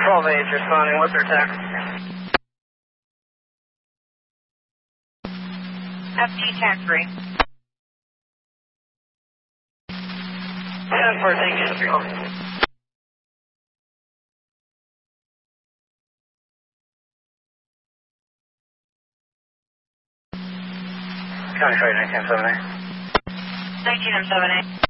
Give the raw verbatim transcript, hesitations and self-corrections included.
twelve eight responding. What's their text? F G tag three. ten four, thank you. County Freight nineteen seven eight. nineteen M seven eight.